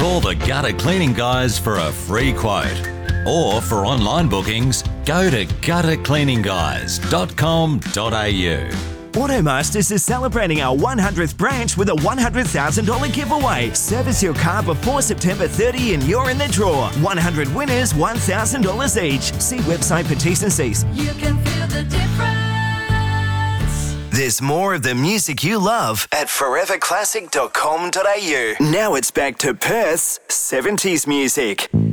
Call the Gutter Cleaning Guys for a free quote. Or for online bookings, go to guttercleaningguys.com.au. Automasters is celebrating our 100th branch with a $100,000 giveaway. Service your car before September 30 and you're in the draw. 100 winners, $1,000 each. See website for T's and C's. You can feel the difference. There's more of the music you love at foreverclassic.com.au. Now it's back to Perth's 70s music.